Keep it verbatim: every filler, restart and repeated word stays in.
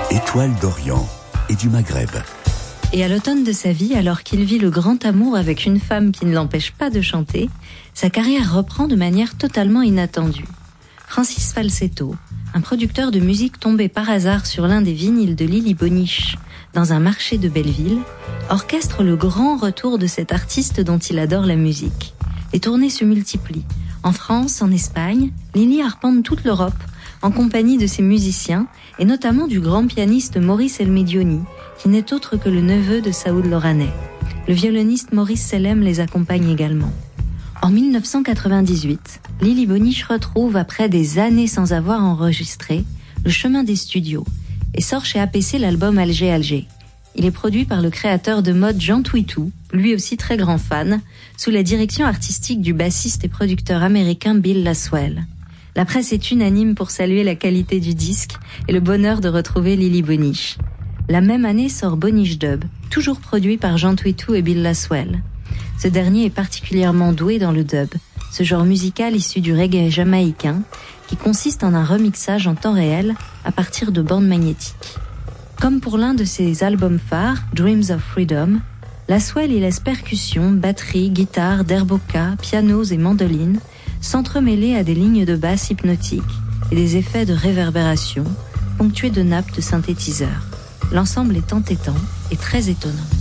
Étoile d'Orient et du Maghreb. Et à l'automne de sa vie, alors qu'il vit le grand amour avec une femme qui ne l'empêche pas de chanter, sa carrière reprend de manière totalement inattendue. Francis Falsetto, un producteur de musique tombé par hasard sur l'un des vinyles de Lily Bonniche dans un marché de Belleville, orchestre le grand retour de cet artiste dont il adore la musique. Les tournées se multiplient. En France, en Espagne, Lily arpente toute l'Europe en compagnie de ses musiciens et notamment du grand pianiste Maurice Elmedioni, qui n'est autre que le neveu de Saoud Loranais. Le violoniste Maurice Sellem les accompagne également. En dix-neuf cent quatre-vingt-dix-huit, Lily Bonniche retrouve, après des années sans avoir enregistré, le chemin des studios et sort chez A P C l'album Alger Alger. Il est produit par le créateur de mode Jean Twitou, lui aussi très grand fan, sous la direction artistique du bassiste et producteur américain Bill Laswell. La presse est unanime pour saluer la qualité du disque et le bonheur de retrouver Lily Bonniche. La même année sort Bonniche Dub, toujours produit par Jean Twitou et Bill Laswell. Ce dernier est particulièrement doué dans le dub, ce genre musical issu du reggae jamaïcain, qui consiste en un remixage en temps réel à partir de bandes magnétiques. Comme pour l'un de ses albums phares, Dreams of Freedom, Laswell y laisse percussions, batteries, guitares, derboka, pianos et mandolines s'entremêler à des lignes de basse hypnotiques et des effets de réverbération ponctués de nappes de synthétiseurs. L'ensemble est entêtant et très étonnant.